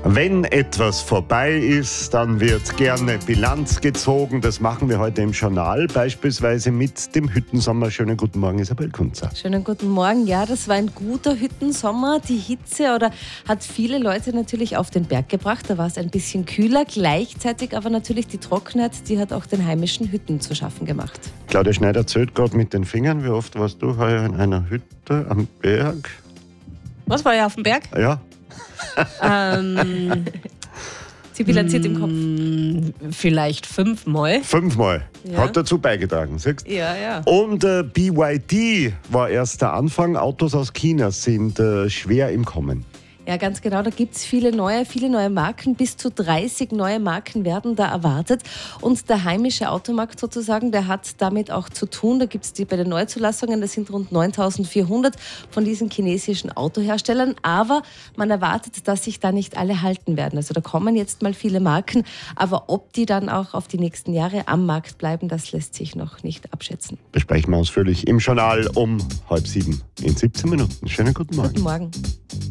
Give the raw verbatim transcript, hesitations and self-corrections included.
Wenn etwas vorbei ist, dann wird gerne Bilanz gezogen. Das machen wir heute im Journal, beispielsweise mit dem Hüttensommer. Schönen guten Morgen, Isabel Kunzer. Schönen guten Morgen. Ja, das war ein guter Hüttensommer. Die Hitze oder hat viele Leute natürlich auf den Berg gebracht. Da war es ein bisschen kühler. Gleichzeitig aber natürlich die Trockenheit, die hat auch den heimischen Hütten zu schaffen gemacht. Claudia Schneider zählt gerade mit den Fingern. Wie oft warst du heuer in einer Hütte am Berg? Was war ja auf dem Berg? Ja. Ähm, Sie bilanziert im Kopf. Vielleicht fünfmal. Fünfmal. Ja. Hat dazu beigetragen, siehst du? Ja, ja. Und äh, B Y D war erst der Anfang. Autos aus China sind äh, schwer im Kommen. Ja, ganz genau. Da gibt es viele neue, viele neue Marken. Bis zu dreißig neue Marken werden da erwartet. Und der heimische Automarkt sozusagen, der hat damit auch zu tun. Da gibt es die bei den Neuzulassungen, das sind rund neuntausendvierhundert von diesen chinesischen Autoherstellern. Aber man erwartet, dass sich da nicht alle halten werden. Also da kommen jetzt mal viele Marken. Aber ob die dann auch auf die nächsten Jahre am Markt bleiben, das lässt sich noch nicht abschätzen. Besprechen wir ausführlich im Journal um halb sieben in siebzehn Minuten. Schönen guten Morgen. Guten Morgen.